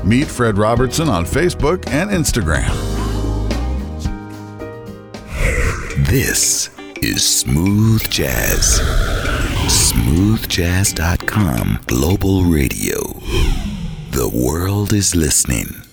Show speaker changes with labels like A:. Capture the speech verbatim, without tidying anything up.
A: Meet Fred Robertson on Facebook and Instagram.
B: This is Smooth Jazz. smooth jazz dot com Global Radio. The world is listening.